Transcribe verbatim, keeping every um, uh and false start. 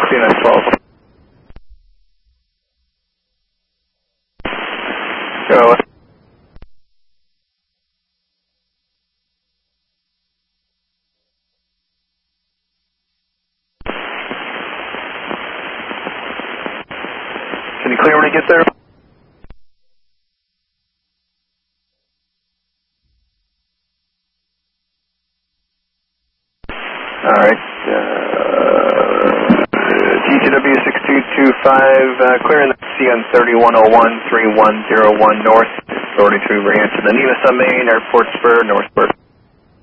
C N S twelve. Go. Can you clear when you get there? Alright, uh, G T W six two two five, uh, clearing the C on thirty-one oh one, three one zero one north, authority to ramp to the Nina Submain, Airport Spur, North Spur.